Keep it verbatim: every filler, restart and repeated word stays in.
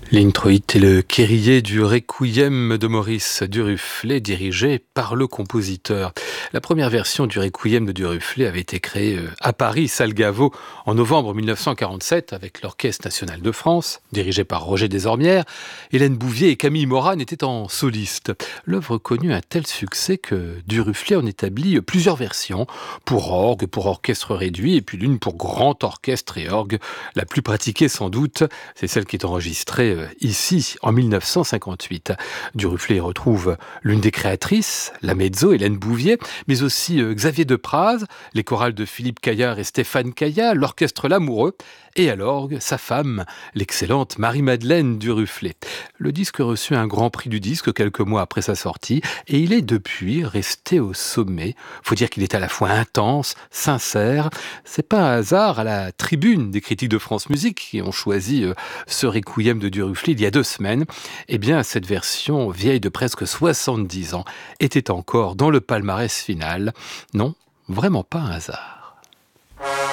L'introït est le Kyrie du Requiem de Maurice Duruflé, dirigé par le compositeur. La première version du Requiem de Duruflé avait été créée à Paris, salle Gaveau, en novembre mille neuf cent quarante-sept, avec l'Orchestre national de France, dirigé par Roger Desormières. Hélène Bouvier et Camille Morane étaient en soliste. L'œuvre connut un tel succès que Duruflé en établit plusieurs versions, pour orgue, pour orchestre réduit, et puis l'une pour grand orchestre et orgue. La plus pratiquée sans doute, c'est celle qui est enregistrée ici, en mille neuf cent cinquante-huit. Duruflé retrouve l'une des créatrices, la mezzo, Hélène Bouvier, mais aussi Xavier Depraz, les chorales de Philippe Caillard et Stéphane Caillat, l'orchestre L'Amoureux, et à l'orgue, sa femme, l'excellente Marie-Madeleine Duruflé. Le disque reçut un grand prix du disque quelques mois après sa sortie, et il est depuis resté au sommet. Faut dire qu'il est à la fois intense, sincère. C'est pas un hasard à la tribune des critiques de France Musique qui ont choisi ce Requiem de Duruflé il y a deux semaines. Eh bien, cette version vieille de presque soixante-dix ans était encore dans le palmarès final. Non, vraiment pas un hasard.